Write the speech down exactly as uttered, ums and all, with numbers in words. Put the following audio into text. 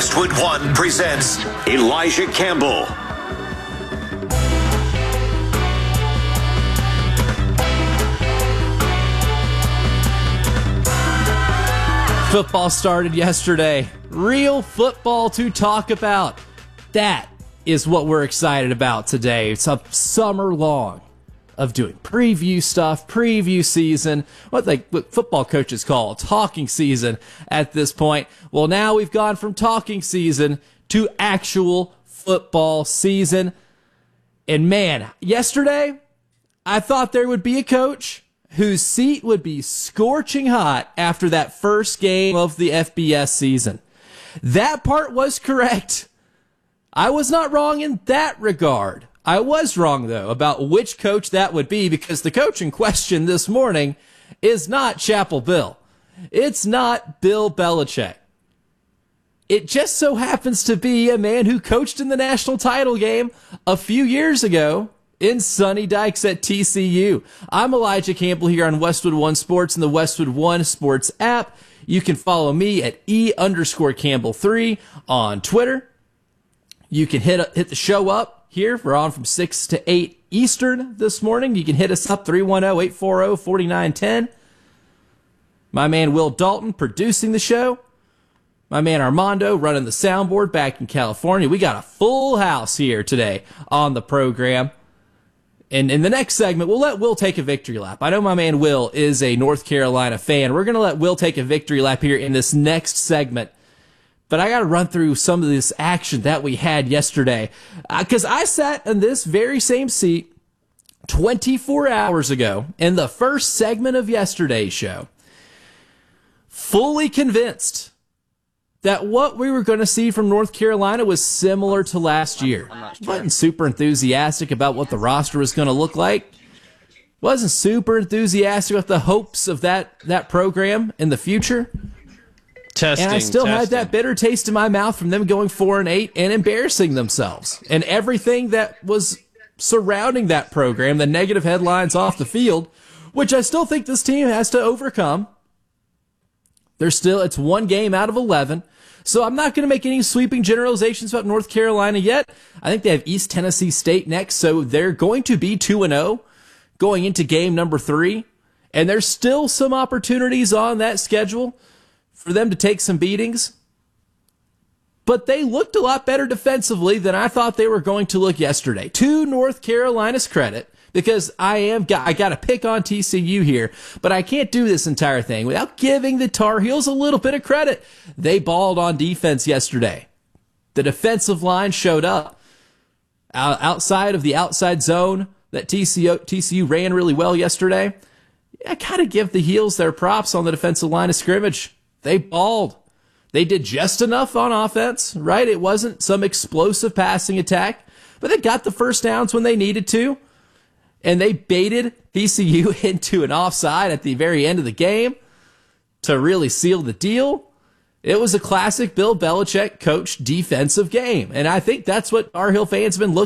Westwood One presents Elijah Campbell. Football started yesterday. Real football to talk about. That is what we're excited about today. It's a summer long of doing preview stuff, preview season, what they what football coaches call talking season at this point. Well, now we've gone from talking season to actual football season. And man, yesterday I thought there would be a coach whose seat would be scorching hot after that first game of the F B S season. That part was correct. I was not wrong in that regard. I was wrong, though, about which coach that would be, because the coach in question this morning is not Chapel Bill. It's not Bill Belichick. It just so happens to be a man who coached in the national title game a few years ago in Sonny Dykes at T C U. I'm Elijah Campbell here on Westwood One Sports and the Westwood One Sports app. You can follow me at E underscore Campbell three on Twitter. You can hit hit the show up here. We're on from six to eight Eastern this morning. You can hit us up three one zero, eight four zero, four nine one zero. My man Will Dalton producing the show. My man Armando running the soundboard back in California. We got a full house here today on the program. And in the next segment, we'll let Will take a victory lap. I know my man Will is a North Carolina fan. We're going to let Will take a victory lap here in this next segment. But I got to run through some of this action that we had yesterday. Because uh, I sat in this very same seat twenty-four hours ago in the first segment of yesterday's show, fully convinced that what we were going to see from North Carolina was similar to last year. I wasn't super enthusiastic about what the roster was going to look like. Wasn't super enthusiastic about the hopes of that, that program in the future. Testing, and I still testing. had that bitter taste in my mouth from them going four and eight and embarrassing themselves. And everything that was surrounding that program, the negative headlines off the field, which I still think this team has to overcome. They're still, it's one game out of eleven. So I'm not going to make any sweeping generalizations about North Carolina yet. I think they have East Tennessee State next, so they're going to be two and oh going into game number three. And there's still some opportunities on that schedule for them to take some beatings. But they looked a lot better defensively than I thought they were going to look yesterday. To North Carolina's credit, because I am I got to pick on T C U here, but I can't do this entire thing without giving the Tar Heels a little bit of credit. They balled on defense yesterday. The defensive line showed up. Outside of the outside zone that T C U, T C U ran really well yesterday, I gotta give the Heels their props on the defensive line of scrimmage. They balled. They did just enough on offense, right? It wasn't some explosive passing attack, but they got the first downs when they needed to. And they baited T C U into an offside at the very end of the game to really seal the deal. It was a classic Bill Belichick coached defensive game. And I think that's what our Hill fans have been looking